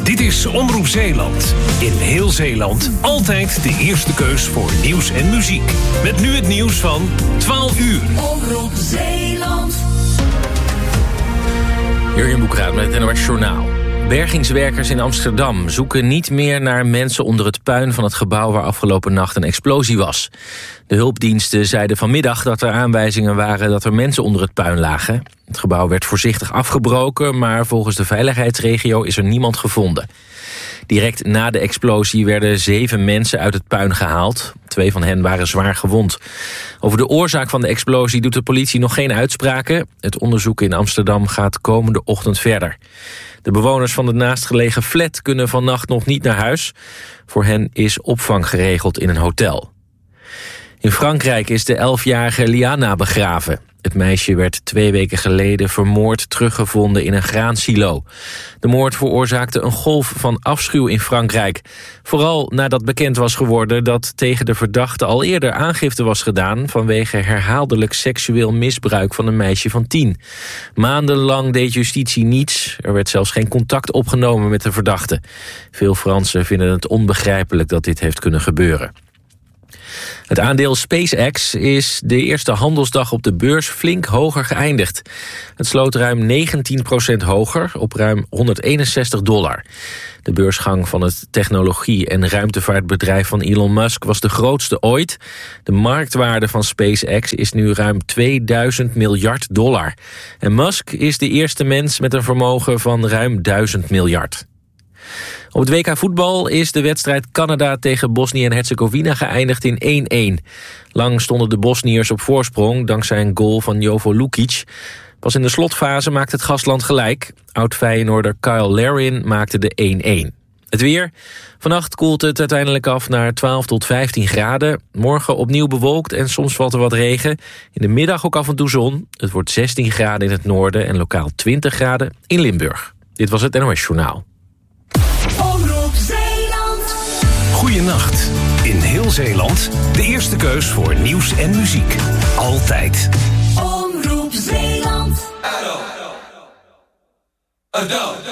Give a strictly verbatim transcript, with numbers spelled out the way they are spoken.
Dit is Omroep Zeeland. In heel Zeeland altijd de eerste keus voor nieuws en muziek. Met nu het nieuws van twaalf uur. Omroep Zeeland. Jurjen Boekraat met het N O S Journaal. Bergingswerkers in Amsterdam zoeken niet meer naar mensen onder het puin van het gebouw waar afgelopen nacht een explosie was. De hulpdiensten zeiden vanmiddag dat er aanwijzingen waren dat er mensen onder het puin lagen. Het gebouw werd voorzichtig afgebroken, maar volgens de veiligheidsregio is er niemand gevonden. Direct na de explosie werden zeven mensen uit het puin gehaald. Twee van hen waren zwaar gewond. Over de oorzaak van de explosie doet de politie nog geen uitspraken. Het onderzoek in Amsterdam gaat komende ochtend verder. De bewoners van de naastgelegen flat kunnen vannacht nog niet naar huis. Voor hen is opvang geregeld in een hotel. In Frankrijk is de elfjarige Liana begraven. Het meisje werd twee weken geleden vermoord teruggevonden in een graansilo. De moord veroorzaakte een golf van afschuw in Frankrijk. Vooral nadat bekend was geworden dat tegen de verdachte al eerder aangifte was gedaan vanwege herhaaldelijk seksueel misbruik van een meisje van tien. Maandenlang deed justitie niets. Er werd zelfs geen contact opgenomen met de verdachte. Veel Fransen vinden het onbegrijpelijk dat dit heeft kunnen gebeuren. Het aandeel SpaceX is de eerste handelsdag op de beurs flink hoger geëindigd. Het sloot ruim negentien procent hoger op ruim honderdeenenzestig dollar. De beursgang van het technologie- en ruimtevaartbedrijf van Elon Musk was de grootste ooit. De marktwaarde van SpaceX is nu ruim tweeduizend miljard dollar. En Musk is de eerste mens met een vermogen van ruim duizend miljard. Op het W K voetbal is de wedstrijd Canada tegen Bosnië en Herzegovina geëindigd in één-één. Lang stonden de Bosniërs op voorsprong dankzij een goal van Jovo Lukic. Pas in de slotfase maakte het gastland gelijk. Oud-Feyenoorder Kyle Larin maakte de één-één. Het weer. Vannacht koelt het uiteindelijk af naar twaalf tot vijftien graden. Morgen opnieuw bewolkt en soms valt er wat regen. In de middag ook af en toe zon. Het wordt zestien graden in het noorden en lokaal twintig graden in Limburg. Dit was het N O S Journaal. Omroep Zeeland. Goeienacht. In heel Zeeland de eerste keus voor nieuws en muziek. Altijd. Omroep Zeeland. Adult. Adult.